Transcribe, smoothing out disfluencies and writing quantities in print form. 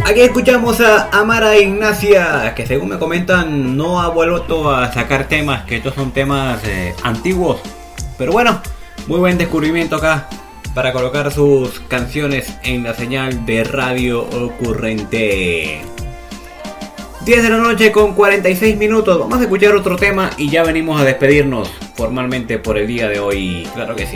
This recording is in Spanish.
Aquí escuchamos a Amara Ignacia, que según me comentan no ha vuelto a sacar temas, que estos son temas antiguos. Pero bueno, muy buen descubrimiento acá para colocar sus canciones en la señal de Radio Ocurrente. 10 de la noche con 46 minutos. Vamos a escuchar otro tema y ya venimos a despedirnos formalmente por el día de hoy. Claro que sí.